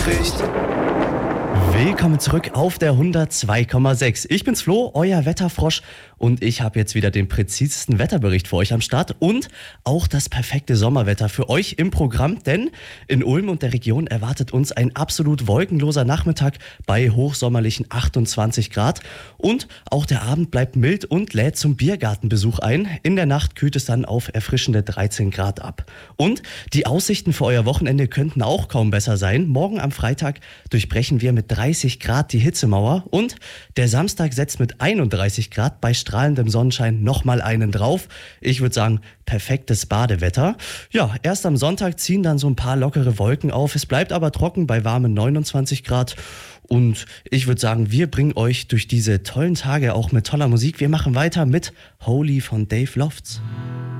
Wetterbericht. Willkommen zurück auf der 102,6. Ich bin's Flo, euer Wetterfrosch, und ich habe jetzt wieder den präzisesten Wetterbericht für euch am Start und auch das perfekte Sommerwetter für euch im Programm, denn in Ulm und der Region erwartet uns ein absolut wolkenloser Nachmittag bei hochsommerlichen 28 Grad und auch der Abend bleibt mild und lädt zum Biergartenbesuch ein. In der Nacht kühlt es dann auf erfrischende 13 Grad ab. Und die Aussichten für euer Wochenende könnten auch kaum besser sein. Morgen am Freitag durchbrechen wir mit 30 Grad die Hitzemauer und der Samstag setzt mit 31 Grad bei strahlendem Sonnenschein nochmal einen drauf. Ich würde sagen, perfektes Badewetter. Ja, erst am Sonntag ziehen dann so ein paar lockere Wolken auf. Es bleibt aber trocken bei warmen 29 Grad. Und ich würde sagen, wir bringen euch durch diese tollen Tage auch mit toller Musik. Wir machen weiter mit Holy von Dave Lofts.